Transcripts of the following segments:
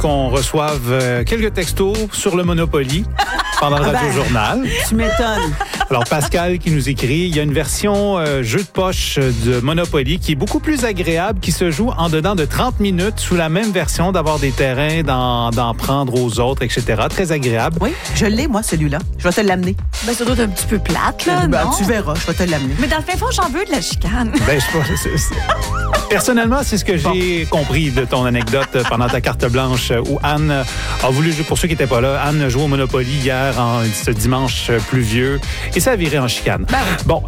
qu'on reçoive quelques textos sur le Monopoly pendant le radio-journal. Tu m'étonnes. Alors, Pascal qui nous écrit, il y a une version jeu de poche de Monopoly qui est beaucoup plus agréable, qui se joue en dedans de 30 minutes sous la même version, d'avoir des terrains, d'en prendre aux autres, etc. Très agréable. Oui, je l'ai, moi, celui-là. Je vais te l'amener. Ben, ça doit être un petit peu plate, là, non? Tu verras, je vais te l'amener. Mais dans le fin fond, j'en veux de la chicane. Ben, personnellement, c'est ce que j'ai compris de ton anecdote pendant ta carte blanche où Anne a voulu jouer, pour ceux qui n'étaient pas là, Anne a joué au Monopoly hier, ce dimanche pluvieux, et ça a viré en chicane. Ben oui. Bon,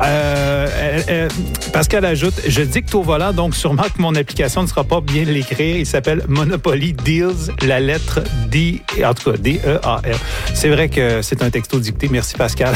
Pascal ajoute, je dicte au volant, donc sûrement que mon application ne sera pas bien l'écrire. Il s'appelle Monopoly Deals, la lettre D, en tout cas D-E-A-L. C'est vrai que c'est un texto dicté. Merci Pascal.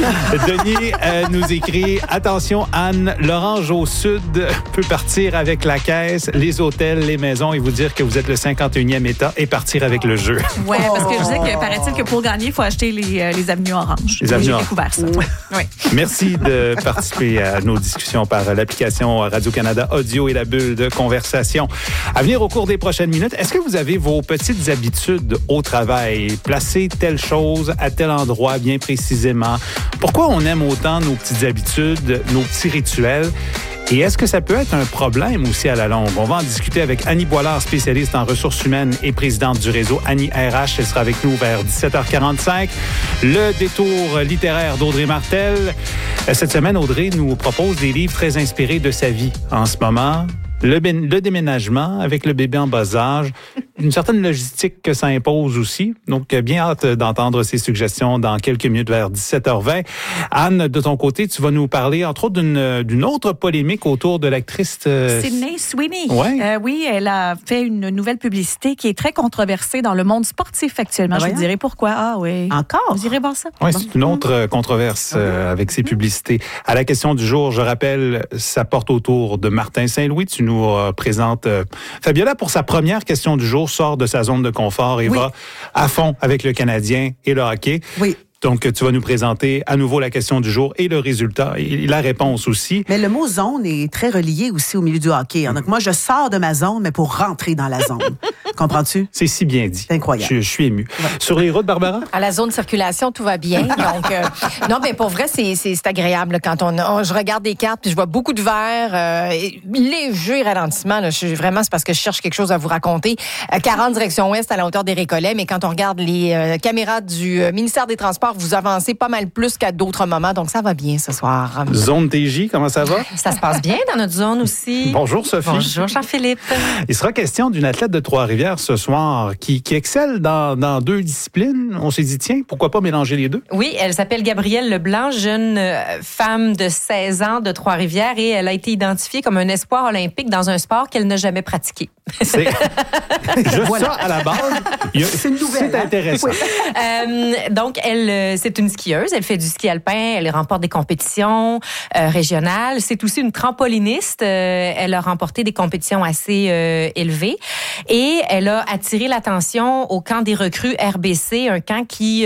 Denis nous écrit, attention Anne, l'orange au sud peut partir avec la caisse, les hôtels, les maisons et vous dire que vous êtes le 51e État et partir avec le jeu. Oui, parce que je disais que paraît-il que pour gagner, il faut acheter les avenues oranges. Les avenues J'ai oranges. découvert ça. Oui. Merci de participer à nos discussions par l'application Radio-Canada Audio et la bulle de conversation. À venir au cours des prochaines minutes, est-ce que vous avez vos petites habitudes au travail? Placer telle chose à tel endroit bien précisément? Pourquoi on aime autant nos petites habitudes, nos petits rituels? Et est-ce que ça peut être un problème aussi à la longue? On va en discuter avec Annie Boilard, spécialiste en ressources humaines et présidente du réseau Annie RH. Elle sera avec nous vers 17h45. Le détour littéraire d'Audrey Martel. Cette semaine, Audrey nous propose des livres très inspirés de sa vie en ce moment. Le déménagement avec le bébé en bas âge, une certaine logistique que ça impose aussi. Donc, bien hâte d'entendre ces suggestions dans quelques minutes vers 17h20. Anne, de ton côté, tu vas nous parler, entre autres, d'une autre polémique autour de l'actrice... Sydney Sweeney. Ouais. Oui, elle a fait une nouvelle publicité qui est très controversée dans le monde sportif actuellement. Je vous dirai pourquoi. Ah oui. Encore? Vous irez voir ça? Oui, c'est une autre controverse avec ces publicités. À la question du jour, je rappelle, ça porte autour de Martin Saint-Louis. Tu nous présentes Fabiola pour sa première question du jour, sort de sa zone de confort et va à fond avec le Canadien et le hockey. Oui. Donc, tu vas nous présenter à nouveau la question du jour et le résultat et la réponse aussi. Mais le mot zone est très relié aussi au milieu du hockey. Donc, moi, je sors de ma zone, mais pour rentrer dans la zone. Comprends-tu? C'est si bien dit. C'est incroyable. Je suis ému. Ouais. Sur les routes, Barbara? À la zone de circulation, tout va bien. Donc, non, mais pour vrai, c'est agréable là, quand je regarde des cartes puis je vois beaucoup de verre, léger ralentissement. Là, vraiment, c'est parce que je cherche quelque chose à vous raconter. 40 direction ouest à la hauteur des Récollets, mais quand on regarde les caméras du ministère des Transports, vous avancez pas mal plus qu'à d'autres moments. Donc, ça va bien ce soir. Zone TJ, comment ça va? Ça se passe bien dans notre zone aussi. Bonjour, Sophie. Bonjour, Jean-Philippe. Il sera question d'une athlète de Trois-Rivières ce soir qui excelle dans deux disciplines. On s'est dit, tiens, pourquoi pas mélanger les deux? Oui, elle s'appelle Gabrielle Leblanc, jeune femme de 16 ans de Trois-Rivières et elle a été identifiée comme un espoir olympique dans un sport qu'elle n'a jamais pratiqué. C'est juste voilà. Ça, à la base. C'est une nouvelle. C'est intéressant. Oui. Donc, c'est une skieuse. Elle fait du ski alpin. Elle remporte des compétitions régionales. C'est aussi une trampoliniste. Elle a remporté des compétitions assez élevées. Et elle a attiré l'attention au camp des recrues RBC, un camp qui...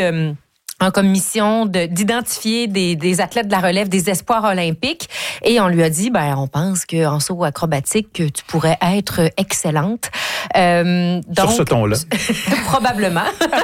a comme mission d'identifier des athlètes de la relève, des espoirs olympiques. Et on lui a dit, on pense qu'en saut acrobatique, que tu pourrais être excellente. Donc, sur ce ton-là. Probablement.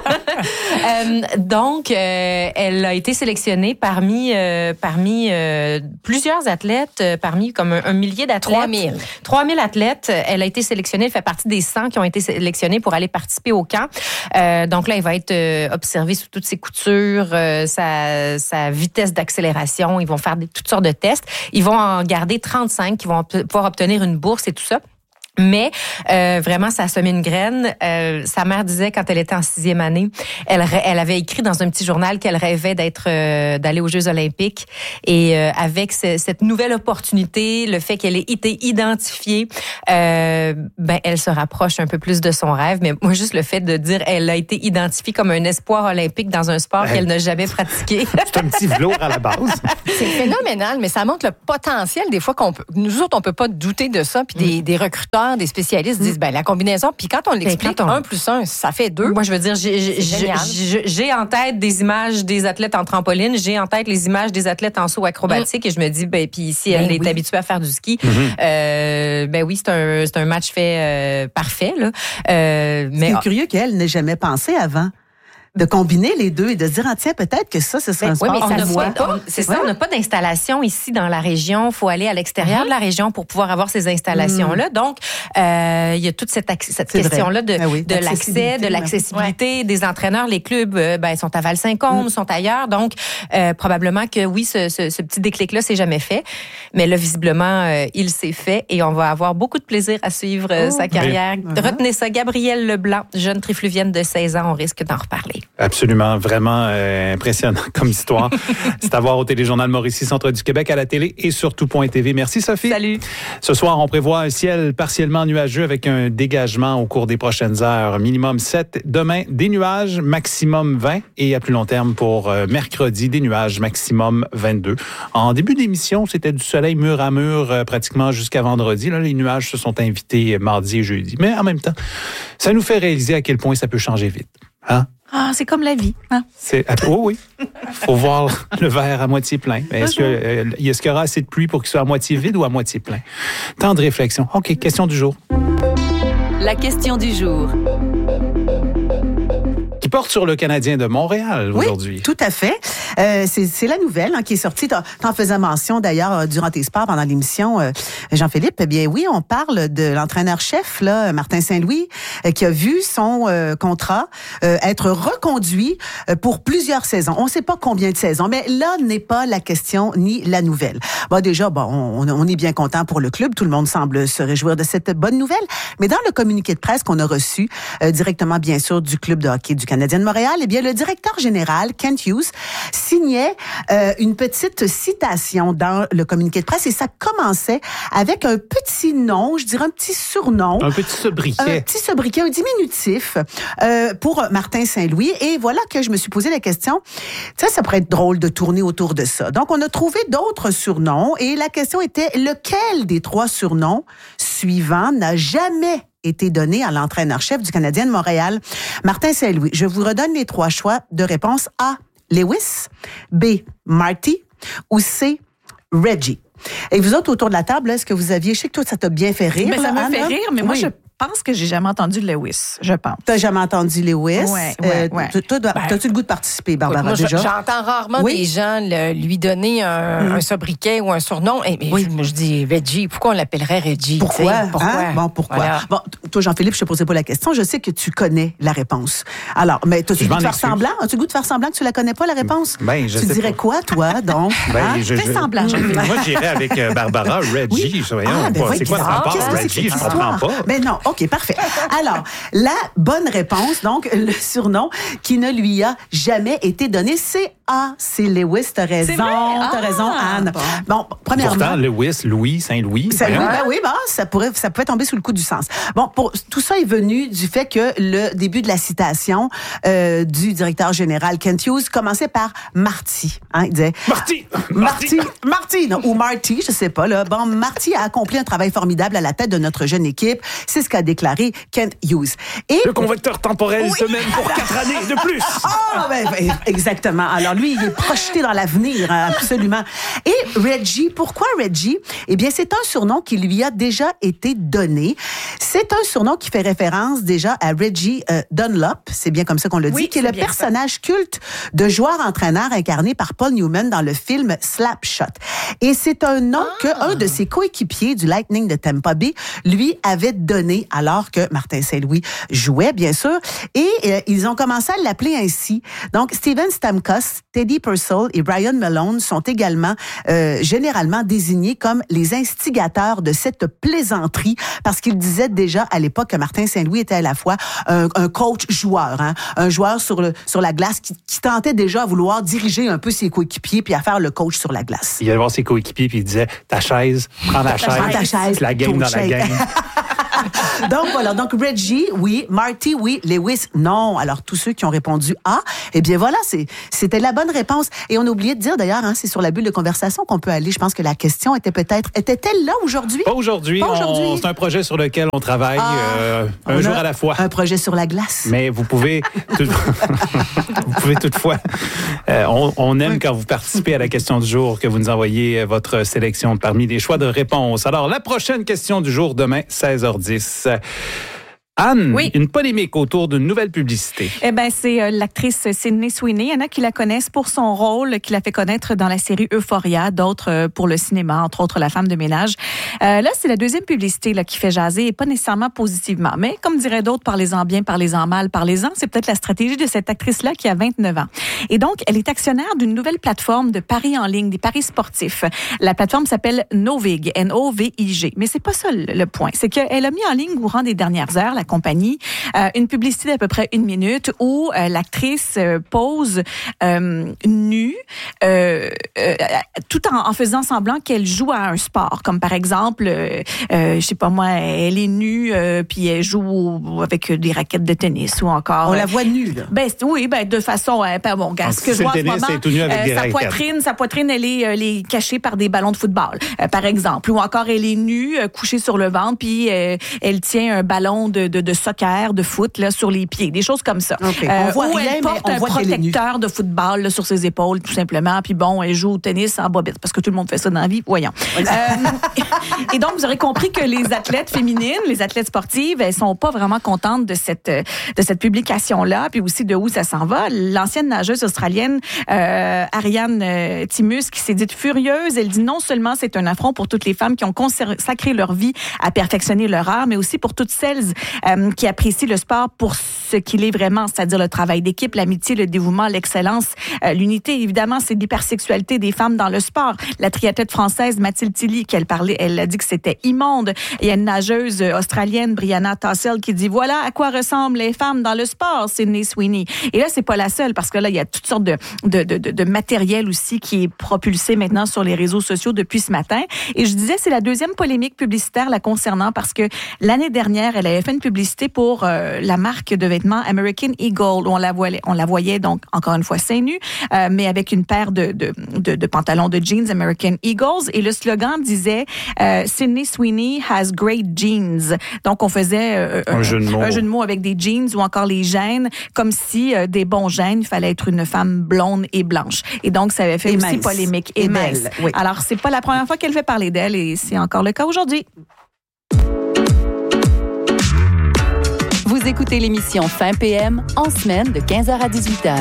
Donc, elle a été sélectionnée parmi plusieurs athlètes, parmi comme un millier d'athlètes. 3000 athlètes. Elle a été sélectionnée. Elle fait partie des 100 qui ont été sélectionnés pour aller participer au camp. Donc là, elle va être observée sous toutes ses coutures, sa vitesse d'accélération. Ils vont faire toutes sortes de tests. Ils vont en garder 35 qui vont pouvoir obtenir une bourse et tout ça. Mais vraiment, ça a semé une graine. Sa mère disait, quand elle était en 6e année, elle avait écrit dans un petit journal qu'elle rêvait d'aller aux Jeux olympiques. Et avec cette nouvelle opportunité, le fait qu'elle ait été identifiée, elle se rapproche un peu plus de son rêve. Mais moi, juste le fait de dire elle a été identifiée comme un espoir olympique dans un sport qu'elle n'a jamais pratiqué. C'est un petit velours à la base. C'est phénoménal, mais ça montre le potentiel des fois nous autres, on peut pas douter de ça. Puis des recruteurs, des spécialistes disent, la combinaison. Puis quand on l'explique, 1 + 1, ça fait 2. Moi, je veux dire, j'ai en tête des images des athlètes en trampoline, j'ai en tête les images des athlètes en saut acrobatique et je me dis, puis si elle est habituée à faire du ski, oui, c'est un match fait parfait, là. Mais c'est curieux qu'elle n'ait jamais pensé avant de combiner les deux et de se dire, tiens, peut-être que ça serait un sport pour moi. C'est ça, on n'a pas d'installation ici dans la région. Il faut aller à l'extérieur de la région pour pouvoir avoir ces installations-là. Donc, il y a toute cette question-là de l'accès, de l'accessibilité des entraîneurs. Les clubs sont à Val-Saint-Côme, sont ailleurs. Donc, probablement que oui, ce petit déclic-là s'est jamais fait. Mais là, visiblement, il s'est fait et on va avoir beaucoup de plaisir à suivre sa carrière. Retenez ça, Gabrielle Leblanc, jeune trifluvienne de 16 ans. On risque d'en reparler. Absolument, vraiment impressionnant comme histoire. C'est à voir au Téléjournal Mauricie, Centre du Québec, à la télé et sur tout.tv. Merci Sophie. Salut. Ce soir, on prévoit un ciel partiellement nuageux avec un dégagement au cours des prochaines heures. Minimum 7. Demain, des nuages, maximum 20. Et à plus long terme pour mercredi, des nuages, maximum 22. En début d'émission, c'était du soleil mur à mur pratiquement jusqu'à vendredi. Là, les nuages se sont invités mardi et jeudi. Mais en même temps, ça nous fait réaliser à quel point ça peut changer vite. Hein? Ah, c'est comme la vie. Hein? Oui. Faut voir le verre à moitié plein. Est-ce qu'il y aura assez de pluie pour qu'il soit à moitié vide ou à moitié plein? Temps de réflexion. OK, question du jour. La question du jour. Qui porte sur le Canadien de Montréal aujourd'hui. Oui, tout à fait. C'est la nouvelle qui est sortie. T'en faisais mention d'ailleurs durant tes sports pendant l'émission, Jean-Philippe. Eh bien oui, on parle de l'entraîneur-chef, là, Martin Saint-Louis, qui a vu son contrat être reconduit pour plusieurs saisons. On ne sait pas combien de saisons, mais là n'est pas la question ni la nouvelle. Déjà, on est bien content pour le club. Tout le monde semble se réjouir de cette bonne nouvelle. Mais dans le communiqué de presse qu'on a reçu directement, bien sûr, du club de hockey du Canadien de Montréal, eh bien, le directeur général, Kent Hughes, signait une petite citation dans le communiqué de presse et ça commençait avec un petit nom, je dirais un petit surnom. Un petit sobriquet. Un petit sobriquet, un diminutif pour Martin Saint-Louis. Et voilà que je me suis posé la question, ça pourrait être drôle de tourner autour de ça. Donc, on a trouvé d'autres surnoms et la question était, lequel des 3 surnoms suivants n'a jamais été donné à l'entraîneur-chef du Canadien de Montréal, Martin Saint-Louis? Je vous redonne les 3 choix de réponse. A, Lewis, B, Marty ou C, Reggie. Et vous autres, autour de la table, est-ce que vous aviez... Je sais que toi, ça t'a bien fait rire. Mais ça m'a fait rire, mais moi, je pense que j'ai jamais entendu Lewis, je pense. T'as jamais entendu Lewis? Ouais. T'as-tu le goût de participer, Barbara, moi, déjà? J'entends rarement des gens lui donner un sobriquet ou un surnom. Moi, je dis Reggie. Pourquoi on l'appellerait Reggie? Pourquoi? Pourquoi? Voilà. Bon, toi, Jean-Philippe, je te posais pas la question. Je sais que tu connais la réponse. Alors, mais t'as-tu le goût de faire semblant? As-tu le goût de faire semblant que tu la connais pas, la réponse? Tu dirais quoi, toi, donc? Fais semblant, Jean-Philippe. Moi, j'irais avec Barbara, Reggie. C'est quoi le rapport, Reggie? Je comprends pas. Mais non, OK, parfait. Alors, la bonne réponse, donc, le surnom qui ne lui a jamais été donné, c'est A. C'est Lewis. T'as raison. T'as raison, Anne. Bon, premièrement. Pourtant, Lewis, Louis, Saint-Louis. Ça pouvait tomber sous le coup du sens. Bon, tout ça est venu du fait que le début de la citation du directeur général Kent Hughes commençait par Marty. Il disait Marty, non, ou Marty, je sais pas là. Bon, Marty a accompli un travail formidable à la tête de notre jeune équipe. C'est ce qu'a déclaré Kent Hughes. Et le convecteur temporel se mène pour 4 années de plus. Exactement. Alors lui, il est projeté dans l'avenir, absolument. Et Reggie, pourquoi Reggie? Eh bien, c'est un surnom qui lui a déjà été donné. C'est un surnom qui fait référence déjà à Reggie Dunlop, c'est bien comme ça qu'on le dit, qui est le personnage culte de joueur-entraîneur incarné par Paul Newman dans le film Slapshot. Et c'est un nom qu'un de ses coéquipiers du Lightning de Tampa Bay lui avait donné alors que Martin Saint-Louis jouait, bien sûr. Et ils ont commencé à l'appeler ainsi. Donc, Steven Stamkos, Teddy Purcell et Brian Malone sont également généralement désignés comme les instigateurs de cette plaisanterie parce qu'ils disaient déjà à l'époque que Martin Saint-Louis était à la fois un coach-joueur, un joueur sur la glace qui tentait déjà à vouloir diriger un peu ses coéquipiers puis à faire le coach sur la glace. Il allait voir ses coéquipiers puis il disait « Ta chaise, prends la chaise, ta chaise, la game dans la game. » Donc voilà, donc Reggie, oui. Marty, oui. Lewis, non. Alors tous ceux qui ont répondu A, eh bien voilà, c'était la bonne réponse. Et on a oublié de dire d'ailleurs, c'est sur la bulle de conversation qu'on peut aller. Je pense que la question était-elle là aujourd'hui? Pas aujourd'hui. C'est un projet sur lequel on travaille un jour à la fois. Un projet sur la glace. Mais vous pouvez toutefois, on aime quand vous participez à la question du jour, que vous nous envoyez votre sélection parmi les choix de réponses. Alors, la prochaine question du jour, demain, 16h10. Anne, une polémique autour d'une nouvelle publicité. Eh bien, c'est l'actrice Sydney Sweeney. Il y en a qui la connaissent pour son rôle qui l'a fait connaître dans la série Euphoria, d'autres pour le cinéma, entre autres La femme de ménage. Là, c'est la deuxième publicité qui fait jaser, et pas nécessairement positivement. Mais comme diraient d'autres, parlez-en bien, parlez-en mal, parlez-en. C'est peut-être la stratégie de cette actrice-là qui a 29 ans. Et donc, elle est actionnaire d'une nouvelle plateforme de paris en ligne, des paris sportifs. La plateforme s'appelle Novig, N-O-V-I-G. Mais c'est pas ça le point. C'est qu'elle a mis en ligne au courant des dernières heures, la compagnie, une publicité d'à peu près 1 minute où l'actrice pose nue, tout en faisant semblant qu'elle joue à un sport, comme par exemple, je sais pas moi, elle est nue puis elle joue avec des raquettes de tennis ou encore. On la voit nue là. De façon bon, ce que je vois en ce moment, sa poitrine, elle est cachée par des ballons de football, par exemple, ou encore elle est nue, couchée sur le ventre puis elle tient un ballon de soccer, de foot là, sur les pieds, des choses comme ça. Okay. On voit où rien, elle porte un protecteur de football là, sur ses épaules, tout simplement. Puis bon, elle joue au tennis en bobette, parce que tout le monde fait ça dans la vie, voyons. Et donc, vous aurez compris que les athlètes féminines, les athlètes sportives, elles sont pas vraiment contentes de cette publication-là, puis aussi de où ça s'en va. L'ancienne nageuse australienne, Ariane Timus, qui s'est dite furieuse, elle dit non seulement c'est un affront pour toutes les femmes qui ont consacré leur vie à perfectionner leur art, mais aussi pour toutes celles qui apprécient le sport pour ce qu'il est vraiment, c'est-à-dire le travail d'équipe, l'amitié, le dévouement, l'excellence, l'unité. Évidemment, c'est l'hypersexualité des femmes dans le sport. La triathlète française Mathilde Tilly, elle a dit que c'était immonde. Il y a une nageuse australienne, Brianna Tassel, qui dit voilà à quoi ressemblent les femmes dans le sport, Sydney Sweeney. Et là, c'est pas la seule, parce que là, il y a toutes sortes de matériel aussi qui est propulsé maintenant sur les réseaux sociaux depuis ce matin. Et je disais, c'est la deuxième polémique publicitaire la concernant, parce que l'année dernière, elle avait fait une publicité pour la marque de vêtements American Eagle, où on la voyait donc encore une fois seins nus, mais avec une paire de pantalons de jeans American Eagles, et le slogan disait Sydney Sweeney has great jeans. Donc on faisait un jeu de mots avec des jeans ou encore les gènes, comme si des bons gènes, il fallait être une femme blonde et blanche. Et donc ça avait fait aussi polémique et mince. Oui. Alors c'est pas la première fois qu'elle fait parler d'elle, et c'est encore le cas aujourd'hui. Vous écoutez l'émission Fin PM en semaine de 15h à 18h.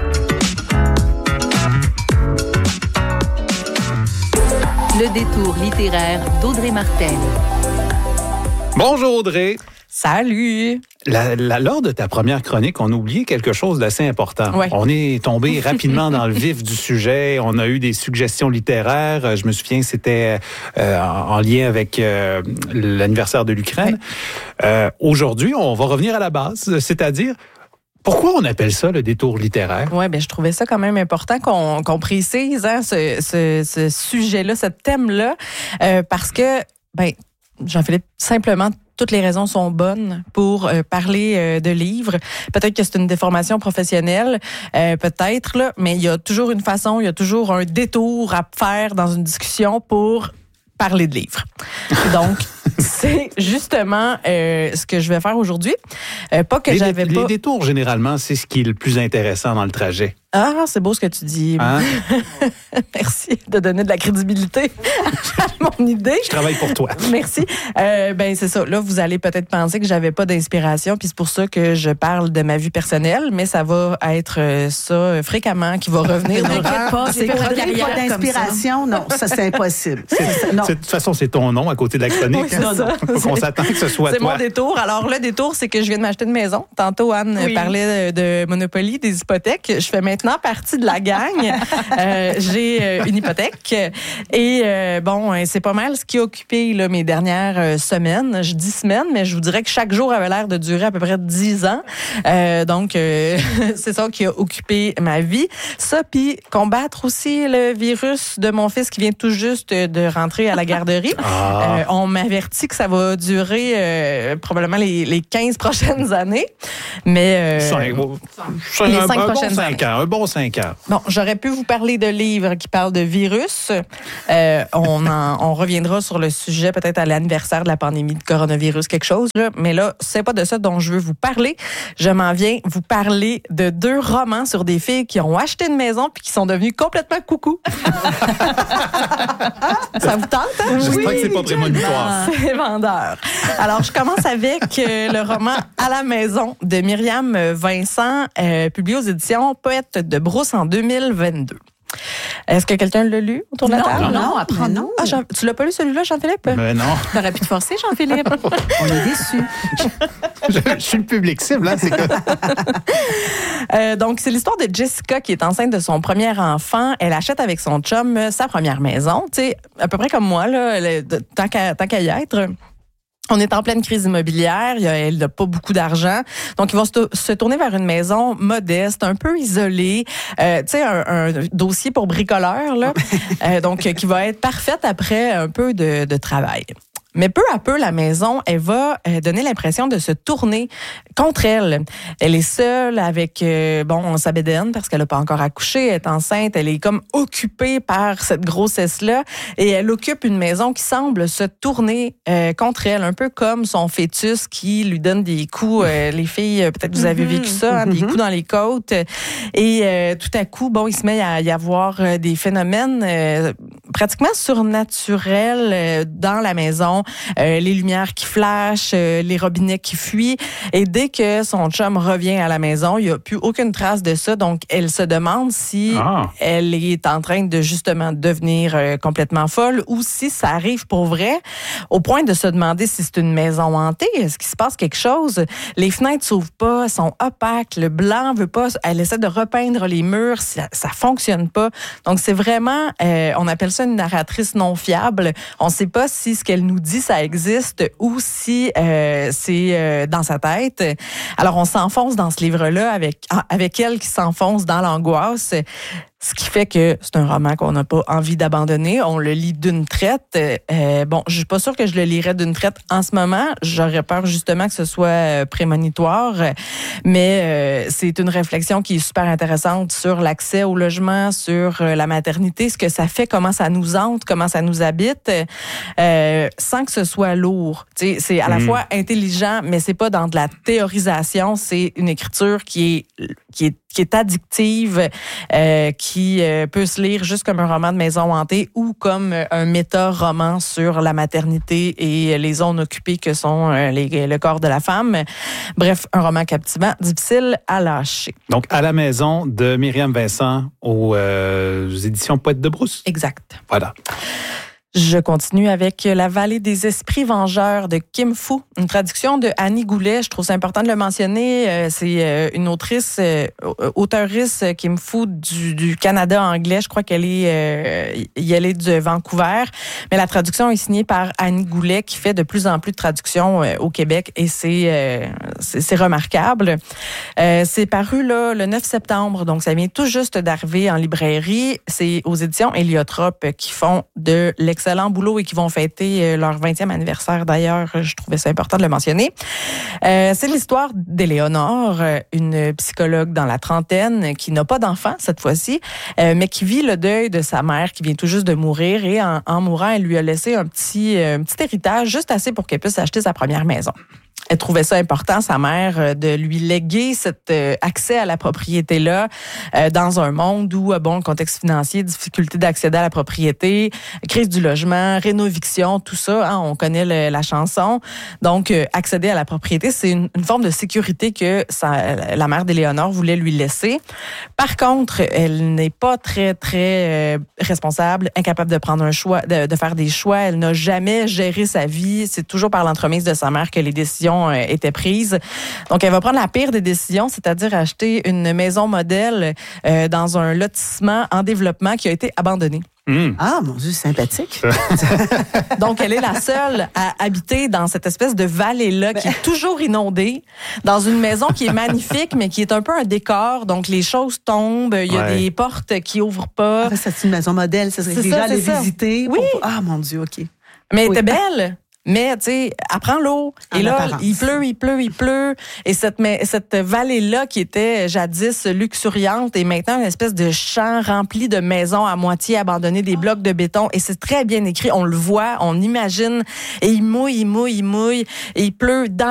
Le détour littéraire d'Audrey Martel. Bonjour Audrey. Salut! Lors de ta première chronique, on a oublié quelque chose d'assez important. Ouais. On est tombé rapidement dans le vif du sujet. On a eu des suggestions littéraires. Je me souviens, c'était en lien avec l'anniversaire de l'Ukraine. Ouais. Aujourd'hui, on va revenir à la base, c'est-à-dire pourquoi on appelle ça le détour littéraire? Oui, je trouvais ça quand même important qu'on précise ce sujet-là, ce thème-là, parce que, Jean-Philippe, simplement, toutes les raisons sont bonnes pour parler de livres. Peut-être que c'est une déformation professionnelle, peut-être, là, mais il y a toujours une façon, il y a toujours un détour à faire dans une discussion pour parler de livres. Donc, c'est justement ce que je vais faire aujourd'hui. Pas que j'avais pas... Les détours, généralement, c'est ce qui est le plus intéressant dans le trajet. Ah, c'est beau ce que tu dis. Hein? Merci de donner de la crédibilité à mon idée. Je travaille pour toi. Merci. C'est ça. Là, vous allez peut-être penser que j'avais pas d'inspiration, puis c'est pour ça que je parle de ma vie personnelle, mais ça va être ça fréquemment qui va revenir. C'est pas d'inspiration. Non, ça c'est impossible. De toute façon, c'est ton nom à côté de la chronique. Oui, on s'attend que ce soit c'est toi. C'est mon détour. Alors, le détour, c'est que je viens de m'acheter une maison. Tantôt, Anne parlait de Monopoly, des hypothèques. Je fais main maintenant partie de la gang. J'ai une hypothèque et c'est pas mal ce qui a occupé là, mes dernières semaines. Je dis semaines, mais je vous dirais que chaque jour avait l'air de durer à peu près 10 ans. C'est ça qui a occupé ma vie. Ça, puis combattre aussi le virus de mon fils qui vient tout juste de rentrer à la garderie. On m'avertit que ça va durer probablement les 15 prochaines années. Mais les 5 prochaines années. Un bon 5 ans. Bon, j'aurais pu vous parler de livres qui parlent de virus. On reviendra sur le sujet peut-être à l'anniversaire de la pandémie de coronavirus, quelque chose. Là. Mais là, c'est pas de ça dont je veux vous parler. Je m'en viens vous parler de 2 romans sur des filles qui ont acheté une maison puis qui sont devenues complètement coucou. Ça vous tente? Hein? J'espère que c'est pas prémonitoire. C'est vendeur. Alors, je commence avec le roman À la maison de Myriam Vincent, publié aux éditions Poète de Brousse en 2022. Est-ce que quelqu'un l'a lu autour de la table? Non, après non. Tu l'as pas lu celui-là, Jean-Philippe? Mais non. T'aurais pu te forcer, Jean-Philippe. On est déçus. Je suis le public cible, hein, c'est que... Donc, c'est l'histoire de Jessica qui est enceinte de son premier enfant. Elle achète avec son chum sa première maison. Tu sais, à peu près comme moi, là, tant qu'à y être. On est en pleine crise immobilière, elle n'a pas beaucoup d'argent. Donc, ils vont se tourner vers une maison modeste, un peu isolée. Tu sais, un dossier pour bricoleur, là. Donc, qui va être parfaite après un peu de travail. Mais peu à peu, la maison, elle va donner l'impression de se tourner contre elle. Elle est seule avec, sa bédaine parce qu'elle n'a pas encore accouché, elle est enceinte, elle est comme occupée par cette grossesse-là et elle occupe une maison qui semble se tourner contre elle, un peu comme son fœtus qui lui donne des coups. Les filles, peut-être vous avez vécu ça, des coups dans les côtes. Et tout à coup, il se met à y avoir des phénomènes pratiquement surnaturels dans la maison. Les lumières qui flashent, les robinets qui fuient. Et dès que son chum revient à la maison, il n'y a plus aucune trace de ça. Donc, elle se demande si elle est en train de justement devenir complètement folle ou si ça arrive pour vrai, au point de se demander si c'est une maison hantée. Est-ce qu'il se passe quelque chose? Les fenêtres s'ouvrent pas, sont opaques, le blanc veut pas. Elle essaie de repeindre les murs, ça fonctionne pas. Donc, c'est vraiment, on appelle ça une narratrice non fiable. On ne sait pas si ce qu'elle nous dit, ça existe ou si c'est dans sa tête. Alors, on s'enfonce dans ce livre-là avec elle qui s'enfonce dans l'angoisse. Ce qui fait que c'est un roman qu'on n'a pas envie d'abandonner. On le lit d'une traite. Je suis pas sûre que je le lirais d'une traite en ce moment. J'aurais peur justement que ce soit prémonitoire. Mais c'est une réflexion qui est super intéressante sur l'accès au logement, sur la maternité, ce que ça fait, comment ça nous hante, comment ça nous habite, sans que ce soit lourd. T'sais, c'est à la fois intelligent, mais c'est pas dans de la théorisation. C'est une écriture qui est addictive, qui peut se lire juste comme un roman de maison hantée ou comme un méta-roman sur la maternité et les zones occupées que sont le corps de la femme. Bref, un roman captivant, difficile à lâcher. Donc, À la maison de Myriam Vincent aux éditions Poète de Brousse. Exact. Voilà. Je continue avec La vallée des esprits vengeurs de Kim Fu, une traduction de Annie Goulet. Je trouve ça important de le mentionner. C'est une auteurisse Kim Fu du Canada anglais. Je crois qu'elle est de Vancouver. Mais la traduction est signée par Annie Goulet qui fait de plus en plus de traductions au Québec et c'est remarquable. C'est paru là, le 9 septembre, donc ça vient tout juste d'arriver en librairie. C'est aux éditions Héliotrope qui font de excellent boulot et qui vont fêter leur 20e anniversaire. D'ailleurs, je trouvais ça important de le mentionner. C'est l'histoire d'Éléonore, une psychologue dans la trentaine qui n'a pas d'enfant cette fois-ci, mais qui vit le deuil de sa mère qui vient tout juste de mourir et en mourant, elle lui a laissé un petit héritage juste assez pour qu'elle puisse acheter sa première maison. Elle trouvait ça important, sa mère, de lui léguer cet accès à la propriété-là dans un monde où, le contexte financier, difficulté d'accéder à la propriété, crise du logement, rénoviction, tout ça, on connaît la chanson. Donc, accéder à la propriété, c'est une forme de sécurité que la mère d'Éléonore voulait lui laisser. Par contre, elle n'est pas très, très responsable, incapable de prendre un choix, de faire des choix. Elle n'a jamais géré sa vie. C'est toujours par l'entremise de sa mère que les décisions décision était prise. Donc, elle va prendre la pire des décisions, c'est-à-dire acheter une maison modèle dans un lotissement en développement qui a été abandonné. Ah, mon Dieu, sympathique. Donc, elle est la seule à habiter dans cette espèce de vallée-là qui est toujours inondée, dans une maison qui est magnifique, mais qui est un peu un décor. Donc, les choses tombent, il y a des portes qui ouvrent pas. Ah, c'est une maison modèle, ça serait déjà aller visiter. Oui. Ah, mon Dieu, OK. Mais elle était belle. Mais, tu sais, elle prend l'eau. Et là, apparence. il pleut. Et cette vallée-là qui était jadis luxuriante est maintenant une espèce de champ rempli de maisons à moitié abandonnées, des blocs de béton. Et c'est très bien écrit. On le voit, on imagine. Et il mouille. Et il pleut dans